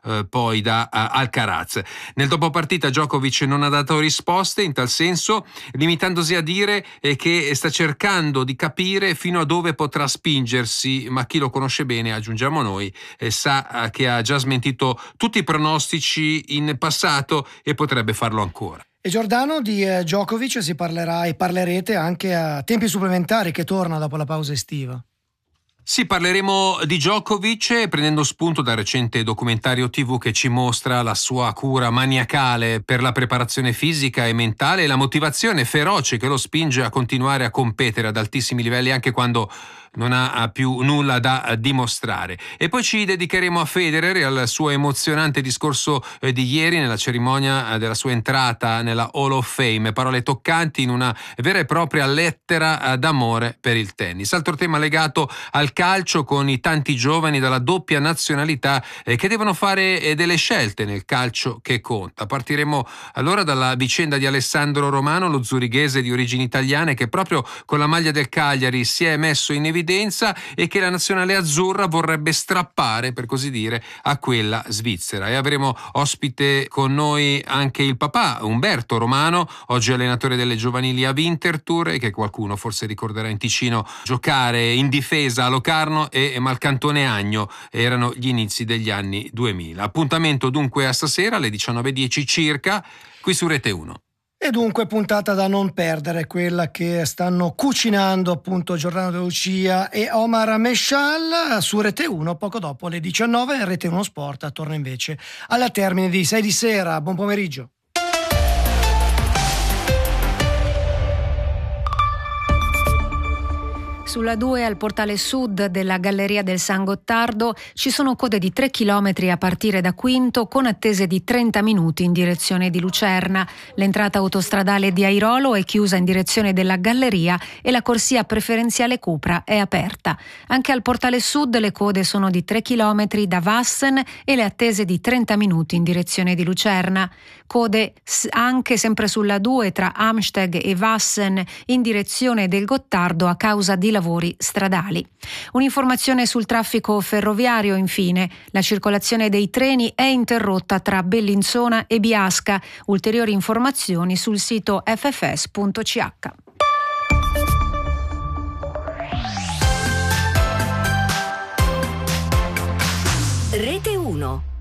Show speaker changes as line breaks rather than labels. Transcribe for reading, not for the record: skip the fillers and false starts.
poi da Alcaraz. Nel dopopartita Djokovic non ha dato risposte in tal senso, limitandosi a dire che sta cercando di capire fino a dove potrà spingersi, ma chi lo conosce bene, aggiungiamo noi, sa che ha già smentito tutti i pronostici in passato e potrebbe farlo ancora.
E Giordano, di Djokovic si parlerà e parlerete anche a tempi supplementari, che torna dopo la pausa estiva.
Sì, parleremo di Djokovic prendendo spunto dal recente documentario TV che ci mostra la sua cura maniacale per la preparazione fisica e mentale e la motivazione feroce che lo spinge a continuare a competere ad altissimi livelli anche quando non ha più nulla da dimostrare. E poi ci dedicheremo a Federer e al suo emozionante discorso di ieri nella cerimonia della sua entrata nella Hall of Fame, parole toccanti in una vera e propria lettera d'amore per il tennis. Altro tema legato al calcio, con i tanti giovani dalla doppia nazionalità che devono fare delle scelte nel calcio che conta. Partiremo allora dalla vicenda di Alessandro Romano, lo zurighese di origini italiane che proprio con la maglia del Cagliari si è messo in evidenza e che la nazionale azzurra vorrebbe strappare, per così dire, a quella svizzera. E avremo ospite con noi anche il papà, Umberto Romano, oggi allenatore delle giovanili a Winterthur e che qualcuno forse ricorderà in Ticino giocare in difesa a Locarno e Malcantone Agno. Erano gli inizi degli anni 2000. Appuntamento dunque a stasera alle 19:10 circa qui su Rete 1.
E dunque puntata da non perdere, quella che stanno cucinando appunto Giordano De Lucia e Omar Mescial su Rete 1 poco dopo le 19. Rete 1 Sport torna invece alla termine di 6 di sera. Buon pomeriggio.
Sulla 2 al portale sud della Galleria del San Gottardo ci sono code di 3 chilometri a partire da Quinto con attese di 30 minuti in direzione di Lucerna. L'entrata autostradale di Airolo è chiusa in direzione della Galleria e la corsia preferenziale Cupra è aperta. Anche al portale sud le code sono di 3 chilometri da Vassen e le attese di 30 minuti in direzione di Lucerna. Code anche sempre sulla 2 tra Amsteg e Vassen in direzione del Gottardo a causa di lavori stradali. Un'informazione sul traffico ferroviario infine. La circolazione dei treni è interrotta tra Bellinzona e Biasca. Ulteriori informazioni sul sito ffs.ch.
Rete 1.